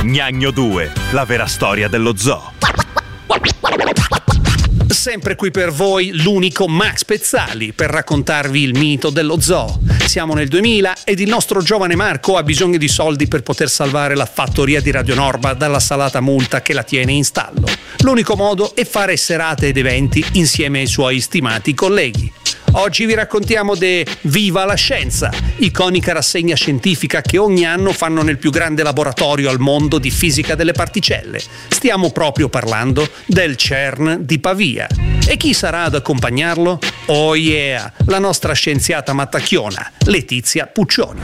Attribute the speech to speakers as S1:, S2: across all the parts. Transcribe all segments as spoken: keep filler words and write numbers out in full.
S1: Gnagno due, la vera storia dello zoo.
S2: Sempre qui per voi l'unico Max Pezzali per raccontarvi il mito dello zoo. Siamo nel duemila ed il nostro giovane Marco ha bisogno di soldi per poter salvare la fattoria di Radio Norba dalla salata multa che la tiene in stallo. L'unico modo è fare serate ed eventi insieme ai suoi stimati colleghi. Oggi vi raccontiamo de Viva la Scienza, iconica rassegna scientifica che ogni anno fanno nel più grande laboratorio al mondo di fisica delle particelle. Stiamo proprio parlando del CERN di Pavia. E chi sarà ad accompagnarlo? Oh yeah, la nostra scienziata mattacchiona, Letizia Puccioni.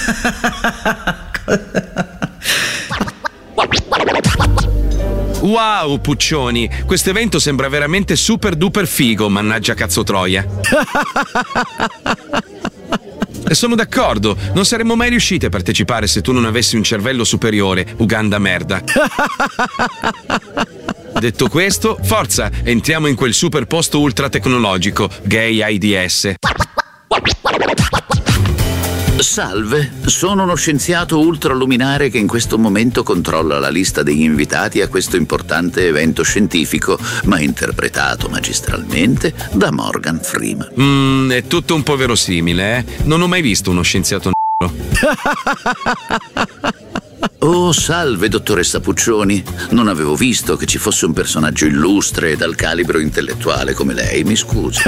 S3: Wow, Puccioni, questo evento sembra veramente super duper figo, mannaggia cazzo troia. E sono d'accordo, non saremmo mai riusciti a partecipare se tu non avessi un cervello superiore, Uganda merda. Detto questo, forza, entriamo in quel super posto ultra tecnologico, Gay AIDS.
S4: Salve, sono uno scienziato ultraluminare che in questo momento controlla la lista degli invitati a questo importante evento scientifico, ma interpretato magistralmente da Morgan Freeman.
S3: Mmm, è tutto un po' verosimile, eh? Non ho mai visto uno scienziato n***o.
S4: Oh, salve, dottoressa Puccioni. Non avevo visto che ci fosse un personaggio illustre e dal calibro intellettuale come lei, mi scusi.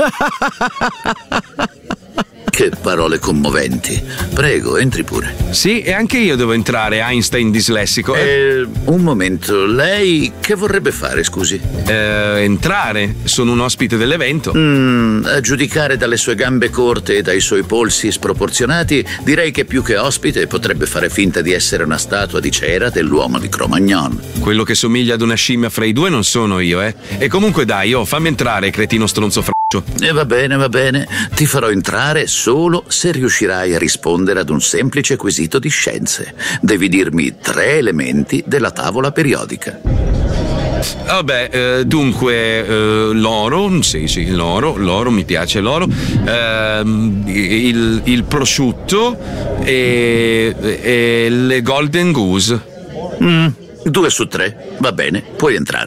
S4: Che parole commoventi. Prego, entri pure.
S3: Sì, e anche io devo entrare, Einstein dislessico.
S4: Eh, un momento, lei che vorrebbe fare, scusi?
S3: Eh, entrare. Sono un ospite dell'evento.
S4: Mm, a giudicare dalle sue gambe corte e dai suoi polsi sproporzionati, direi che più che ospite potrebbe fare finta di essere una statua di cera dell'uomo di Cro-Magnon.
S3: Quello che somiglia ad una scimmia fra i due non sono io, eh. E comunque dai, oh, fammi entrare, cretino stronzo fra.
S4: E va bene, va bene. Ti farò entrare solo se riuscirai a rispondere ad un semplice quesito di scienze. Devi dirmi tre elementi della tavola periodica.
S3: Vabbè, eh, dunque, eh, l'oro, sì, sì, l'oro, l'oro, mi piace l'oro, eh, il, il prosciutto e, e le golden goose.
S4: Mm, due su tre, va bene, puoi entrare.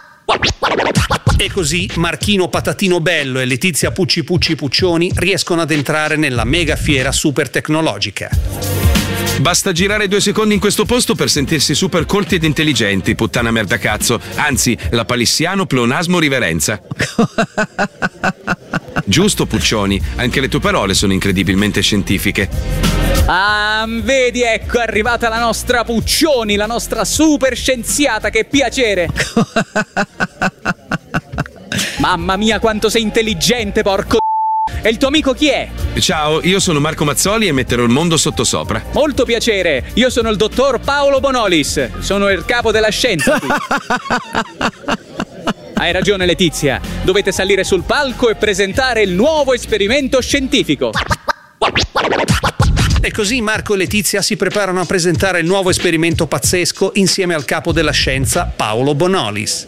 S2: E così Marchino Patatino Bello e Letizia Pucci Pucci Puccioni riescono ad entrare nella mega fiera super tecnologica.
S3: Basta girare due secondi in questo posto per sentirsi super colti ed intelligenti, puttana merda cazzo. Anzi, la palissiano pleonasmo riverenza. Giusto, Puccioni, anche le tue parole sono incredibilmente scientifiche.
S5: Ah, vedi, ecco, è arrivata la nostra Puccioni, la nostra super scienziata, che piacere. Mamma mia, quanto sei intelligente, porco. E il tuo amico chi è?
S3: Ciao, io sono Marco Mazzoli e metterò il mondo sottosopra.
S5: Molto piacere, io sono il dottor Paolo Bonolis, sono il capo della scienza qui. Hai ragione, Letizia, dovete salire sul palco e presentare il nuovo esperimento scientifico.
S2: E così Marco e Letizia si preparano a presentare il nuovo esperimento pazzesco insieme al capo della scienza, Paolo Bonolis.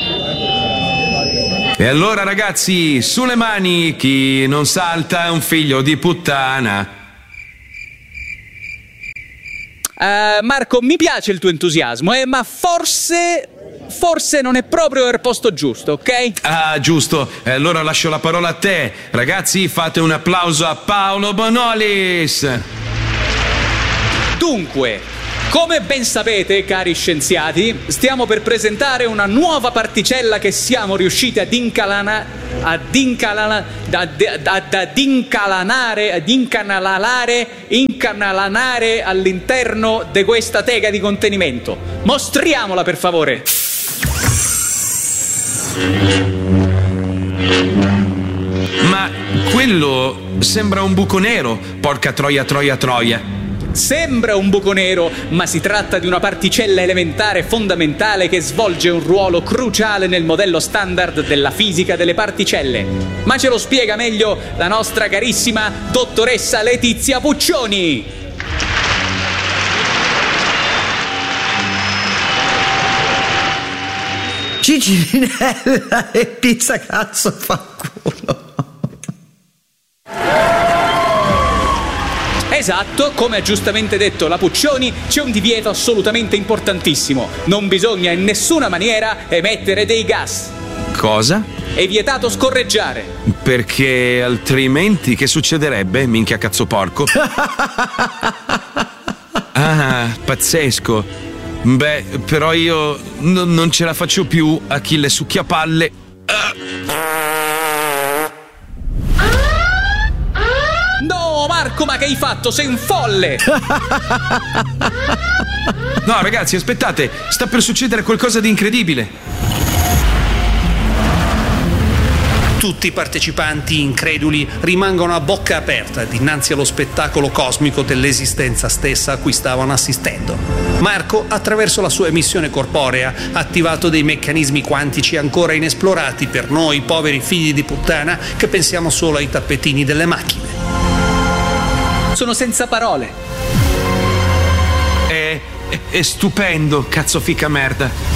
S3: E allora ragazzi, sulle mani, chi non salta è un figlio di puttana.
S5: Uh, Marco, mi piace il tuo entusiasmo, eh, ma forse... Forse non è proprio il posto giusto, ok?
S3: Ah, giusto. E allora lascio la parola a te. Ragazzi, fate un applauso a Paolo Bonolis.
S5: Dunque, come ben sapete, cari scienziati, stiamo per presentare una nuova particella che siamo riusciti ad incalana, ad incalana, ad, ad, ad incalanare, ad incanalare, incanalanare all'interno di questa teca di contenimento. Mostriamola, per favore.
S3: Ma quello sembra un buco nero, porca troia troia troia.
S5: Sembra un buco nero, ma si tratta di una particella elementare fondamentale che svolge un ruolo cruciale nel modello standard della fisica delle particelle. Ma ce lo spiega meglio la nostra carissima dottoressa Letizia Puccioni.
S6: Cicirinella e pizza cazzo fa culo.
S5: Esatto, come ha giustamente detto la Puccioni, c'è un divieto assolutamente importantissimo. Non bisogna in nessuna maniera emettere dei gas.
S3: Cosa?
S5: È vietato scorreggiare.
S3: Perché altrimenti che succederebbe, minchia cazzo porco? Ah, pazzesco. Beh, però io n- non ce la faccio più, Achille succhiapalle. Ah.
S5: No, Marco, ma che hai fatto? Sei un folle!
S3: No, ragazzi, aspettate, sta per succedere qualcosa di incredibile.
S2: Tutti i partecipanti increduli rimangono a bocca aperta dinanzi allo spettacolo cosmico dell'esistenza stessa a cui stavano assistendo. Marco, attraverso la sua emissione corporea, ha attivato dei meccanismi quantici ancora inesplorati per noi poveri figli di puttana che pensiamo solo ai tappetini delle macchine.
S5: Sono senza parole.
S3: È, è, è stupendo, cazzo fica merda.